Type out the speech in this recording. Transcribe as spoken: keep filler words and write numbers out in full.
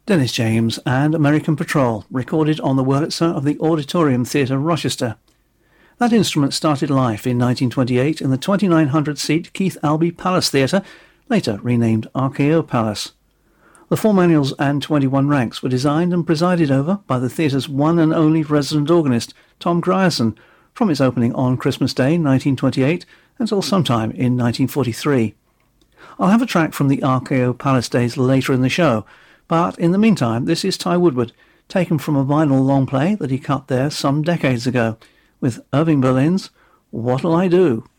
Dennis James and American Patrol, recorded on the Wurlitzer of the Auditorium Theatre, Rochester. That instrument started life in nineteen twenty-eight in the twenty-nine hundred seat Keith Albee Palace Theatre, later renamed R K O Palace. The four manuals and twenty-one ranks were designed and presided over by the theatre's one and only resident organist, Tom Grierson, from its opening on Christmas Day nineteen twenty-eight until sometime in nineteen forty-three. I'll have a track from the R K O Palace days later in the show, but in the meantime this is Ty Woodward, taken from a vinyl long play that he cut there some decades ago, with Irving Berlin's What'll I Do?